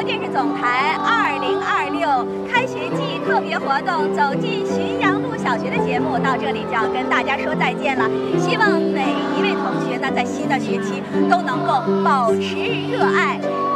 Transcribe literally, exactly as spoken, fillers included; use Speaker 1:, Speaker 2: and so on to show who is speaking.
Speaker 1: 电视总台二零二六开学季特别活动，走进浔阳路小学的节目到这里就要跟大家说再见了。希望每一位同学呢，在新的学期都能够保持热爱。